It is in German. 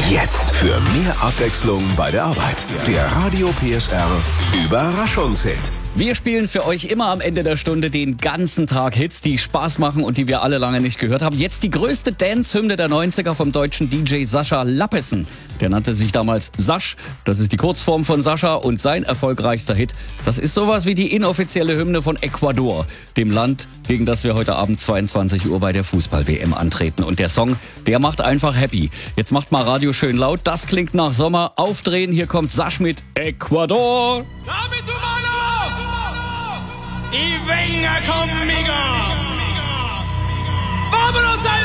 Jetzt für mehr Abwechslung bei der Arbeit. Der Radio PSR Überraschungshit. Wir spielen für euch immer am Ende der Stunde den ganzen Tag Hits, die Spaß machen und die wir alle lange nicht gehört haben. Jetzt die größte Dance-Hymne der 90er vom deutschen DJ Sascha Lappesen. Der nannte sich damals Sasch, das ist die Kurzform von Sascha, und sein erfolgreichster Hit, das ist sowas wie die inoffizielle Hymne von Ecuador, dem Land, gegen das wir heute Abend 22 Uhr bei der Fußball-WM antreten. Und der Song, der macht einfach happy. Jetzt macht mal Radio schön laut, das klingt nach Sommer. Aufdrehen, hier kommt Sasch mit Ecuador. Y venga conmigo. ¡Vámonos al